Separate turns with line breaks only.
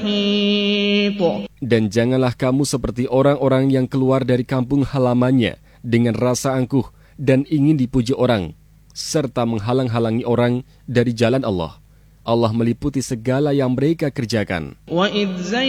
مَحِيطٍ.
Dan janganlah kamu seperti orang-orang yang keluar dari kampung halamannya dengan rasa angkuh dan ingin dipuji orang, serta menghalang-halangi orang dari jalan Allah. Allah meliputi segala yang mereka kerjakan.